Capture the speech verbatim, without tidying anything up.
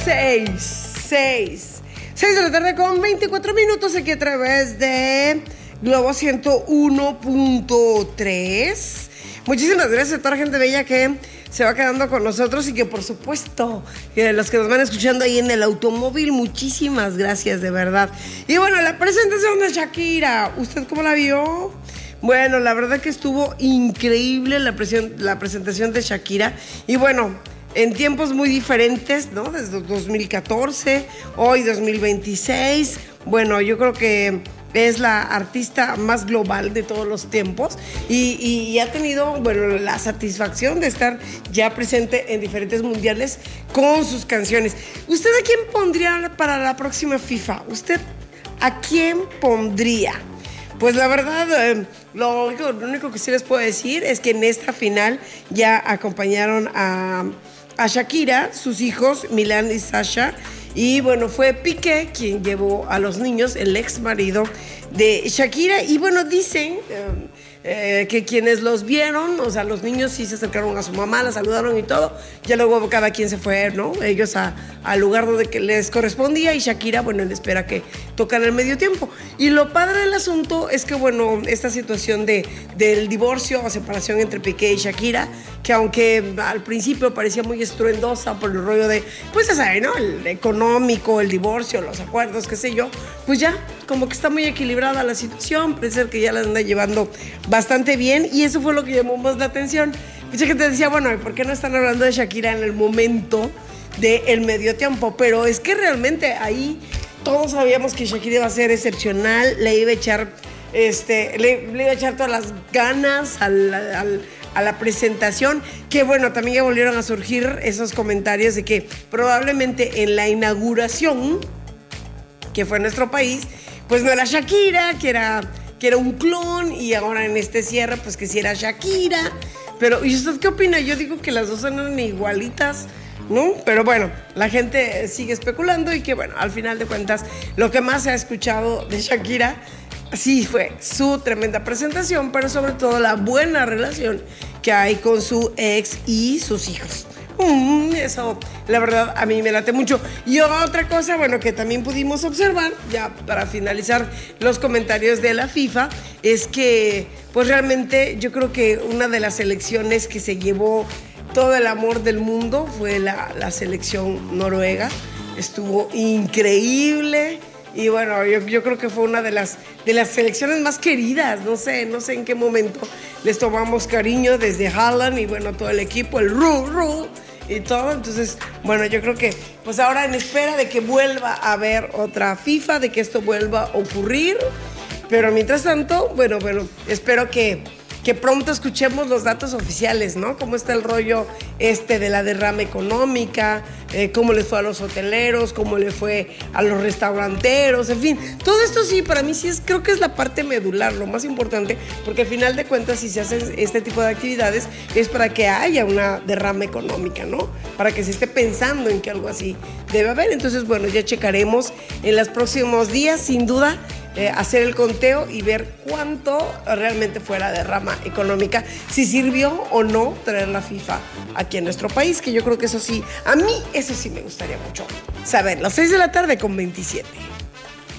seis, seis. seis de la tarde con veinticuatro minutos aquí a través de Globo ciento uno punto tres. Muchísimas gracias a toda la gente bella que se va quedando con nosotros y que por supuesto, que los que nos van escuchando ahí en el automóvil, muchísimas gracias de verdad. Y bueno, la presentación de Shakira, ¿usted cómo la vio? Bueno, la verdad que estuvo increíble la, presión, la presentación de Shakira. Y bueno, en tiempos muy diferentes, ¿no? Desde dos mil catorce, hoy dos mil veintiséis. Bueno, yo creo que es la artista más global de todos los tiempos y, y, y ha tenido, bueno, la satisfacción de estar ya presente en diferentes mundiales con sus canciones. ¿Usted a quién pondría para la próxima FIFA? ¿Usted a quién pondría? Pues la verdad, eh, lo, único, lo único que sí les puedo decir es que en esta final ya acompañaron a, a Shakira, sus hijos, Milán y Sasha. Y bueno, fue Piqué quien llevó a los niños, el ex marido de Shakira. Y bueno, dicen eh, eh, que quienes los vieron, o sea, los niños sí se acercaron a su mamá, la saludaron y todo. Ya luego cada quien se fue, ¿no? Ellos a, al lugar donde que les correspondía. Y Shakira, bueno, él espera que tocan el medio tiempo. Y lo padre del asunto es que, bueno, esta situación de, del divorcio o separación entre Piqué y Shakira, que aunque al principio parecía muy estruendosa por el rollo de, pues ya saben, ¿no? El económico, el divorcio, los acuerdos, qué sé yo, pues ya como que está muy equilibrada la situación, parece ser que ya la anda llevando bastante bien y eso fue lo que llamó más la atención. Mucha gente decía, bueno, ¿por qué no están hablando de Shakira en el momento del medio tiempo? Pero es que realmente ahí todos sabíamos que Shakira iba a ser excepcional, le iba a echar, este, le, le iba a echar todas las ganas al... al a la presentación, que bueno, también ya volvieron a surgir esos comentarios de que probablemente en la inauguración, que fue en nuestro país, pues no era Shakira, que era, que era un clon, y ahora en este cierre, pues que sí era Shakira. Pero, ¿y usted qué opina? Yo digo que las dos eran igualitas, ¿no? Pero bueno, la gente sigue especulando y que bueno, al final de cuentas, lo que más se ha escuchado de Shakira sí fue su tremenda presentación, pero sobre todo la buena relación que hay con su ex y sus hijos. Mm, eso, la verdad, a mí me late mucho. Y otra cosa, bueno, que también pudimos observar, ya para finalizar los comentarios de la FIFA, es que, pues realmente yo creo que una de las selecciones que se llevó todo el amor del mundo fue la, la selección noruega. Estuvo increíble. Y bueno, yo, yo creo que fue una de las, de las selecciones más queridas. No sé, no sé en qué momento les tomamos cariño desde Haaland y bueno, todo el equipo, el Ru, Ru y todo. Entonces, bueno, yo creo que pues ahora en espera de que vuelva a haber otra FIFA, de que esto vuelva a ocurrir. Pero mientras tanto, bueno, bueno, espero que... que pronto escuchemos los datos oficiales, ¿no? Cómo está el rollo este de la derrama económica, eh, cómo les fue a los hoteleros, cómo le fue a los restauranteros, en fin. Todo esto sí, para mí sí es, creo que es la parte medular, lo más importante, porque al final de cuentas, si se hacen este tipo de actividades, es para que haya una derrama económica, ¿no? Para que se esté pensando en que algo así debe haber. Entonces, bueno, ya checaremos en los próximos días, sin duda, Eh, hacer el conteo y ver cuánto realmente fue la derrama económica, si sirvió o no traer la FIFA aquí en nuestro país, que yo creo que eso sí, a mí eso sí me gustaría mucho saber. Las seis de la tarde con veintisiete.